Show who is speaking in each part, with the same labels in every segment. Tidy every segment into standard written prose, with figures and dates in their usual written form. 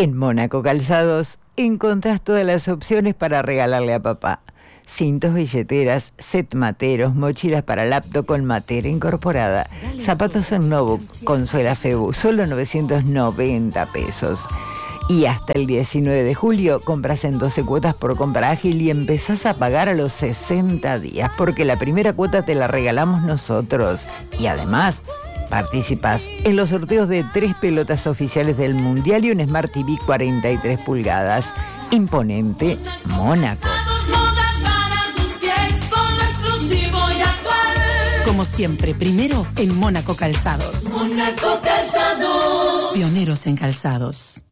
Speaker 1: En Mónaco Calzados encontrás todas las opciones para regalarle a papá. Cintos, billeteras, set materos, mochilas para laptop con matera incorporada, zapatos en Novo con suela Febu, solo 990 pesos. Y hasta el 19 de julio compras en 12 cuotas por compra ágil y empezás a pagar a los 60 días, porque la primera cuota te la regalamos nosotros. Y además participás en los sorteos de 3 pelotas oficiales del Mundial y un Smart TV 43 pulgadas. Imponente Mónaco.
Speaker 2: Como siempre, primero en Mónaco Calzados.
Speaker 3: Mónaco Calzados.
Speaker 2: Pioneros en calzados.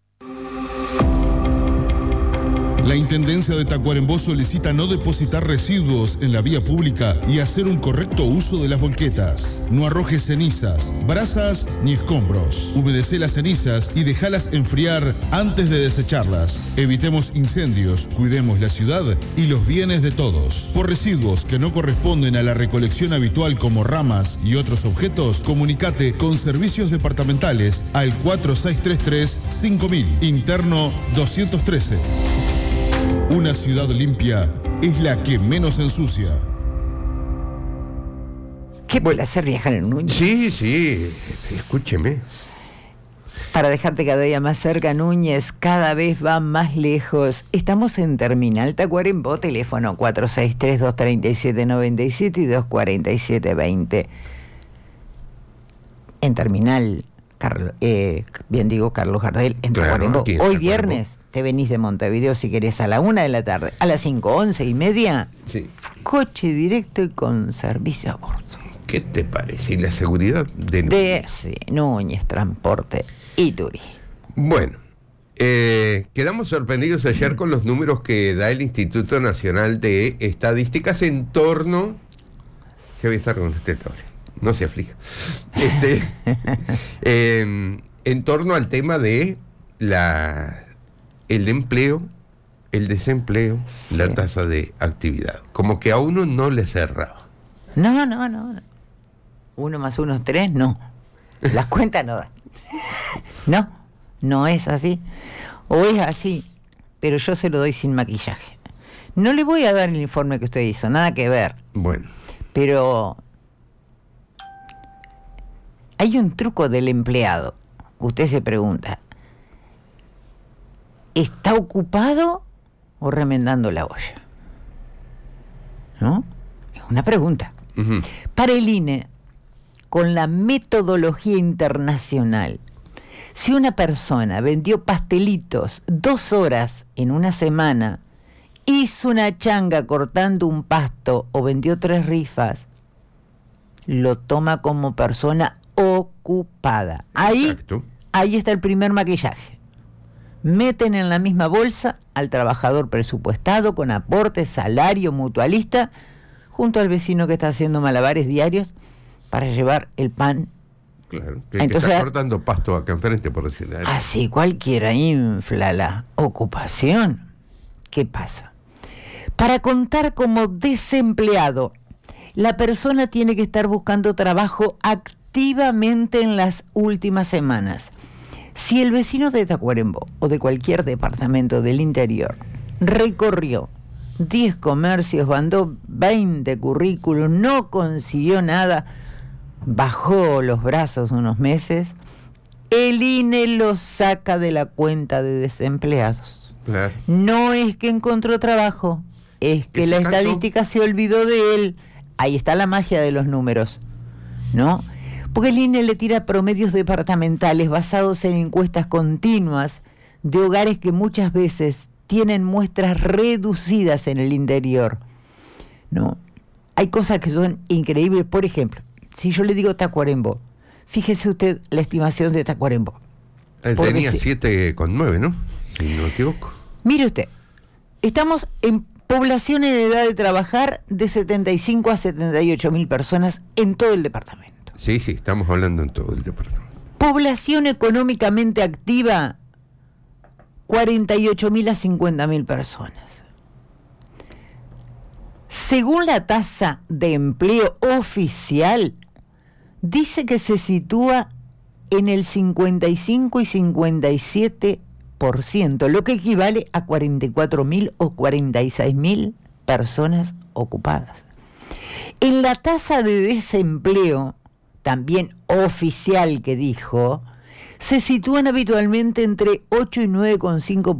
Speaker 4: La Intendencia de Tacuarembó solicita no depositar residuos en la vía pública y hacer un correcto uso de las volquetas. No arrojes cenizas, brasas ni escombros. Humedecé las cenizas y dejalas enfriar antes de desecharlas. Evitemos incendios, cuidemos la ciudad y los bienes de todos. Por residuos que no corresponden a la recolección habitual como ramas y otros objetos, comunicate con Servicios Departamentales al 4633-5000, interno 213. Una ciudad limpia es la que menos ensucia.
Speaker 1: ¿Qué placer viajar en Núñez?
Speaker 5: Sí, escúcheme.
Speaker 1: Para dejarte cada día más cerca, Núñez cada vez va más lejos. Estamos en Terminal Tacuarembó, teléfono 463-237-97 y 247-20. En Terminal, Carlos Gardel, en Tacuarembó. Hoy viernes te venís de Montevideo si querés a la 1 de la tarde. A las 5, 11:30,
Speaker 5: sí.
Speaker 1: Coche directo y con servicio a bordo.
Speaker 5: ¿Qué te parece? ¿Y la seguridad de Núñez?
Speaker 1: Sí, Núñez, Transporte y Turismo.
Speaker 5: Bueno, quedamos sorprendidos ayer con los números que da el Instituto Nacional de Estadísticas en torno... Que voy a estar con usted ahora, no se aflija. En torno al tema de el empleo, el desempleo, sí. La tasa de actividad. Como que a uno no le cerraba.
Speaker 1: No. 1 más 1 es 3, no. Las cuentas no dan. No es así. O es así, pero yo se lo doy sin maquillaje. No le voy a dar el informe que usted hizo, nada que ver.
Speaker 5: Bueno.
Speaker 1: Pero hay un truco del empleado. Usted se pregunta, ¿está ocupado o remendando la olla? ¿No? Es una pregunta.
Speaker 5: Uh-huh.
Speaker 1: Para el INE, con la metodología internacional, si una persona vendió pastelitos 2 horas en una semana, hizo una changa cortando un pasto o vendió 3 rifas, lo toma como persona ocupada. Ahí está el primer maquillaje. Meten en la misma bolsa al trabajador presupuestado con aporte, salario, mutualista, junto al vecino que está haciendo malabares diarios para llevar el pan.
Speaker 5: Claro, que está cortando pasto acá enfrente, por decirle algo.
Speaker 1: Así cualquiera infla la ocupación. ¿Qué pasa? Para contar como desempleado, la persona tiene que estar buscando trabajo activamente en las últimas semanas. Si el vecino de Tacuarembó o de cualquier departamento del interior recorrió 10 comercios, mandó 20 currículos, no consiguió nada, bajó los brazos unos meses, el INE lo saca de la cuenta de desempleados.
Speaker 5: Claro.
Speaker 1: No es que encontró trabajo, es que la estadística se olvidó de él. Ahí está la magia de los números, ¿no? Porque el INE le tira promedios departamentales basados en encuestas continuas de hogares que muchas veces tienen muestras reducidas en el interior, ¿no? Hay cosas que son increíbles. Por ejemplo, si yo le digo Tacuarembó, fíjese usted la estimación de Tacuarembó.
Speaker 5: Tenía 7,9, ¿no? Si no me equivoco.
Speaker 1: Mire usted, estamos en población en edad de trabajar de 75 a 78 mil personas en todo el departamento.
Speaker 5: Sí, estamos hablando en todo el departamento.
Speaker 1: Población económicamente activa, 48.000 a 50.000 personas. Según la tasa de empleo oficial, dice que se sitúa en el 55 y 57 2%, lo que equivale a 44.000 o 46.000 personas ocupadas. En la tasa de desempleo, también oficial que dijo, se sitúan habitualmente entre 8 y 9,5%.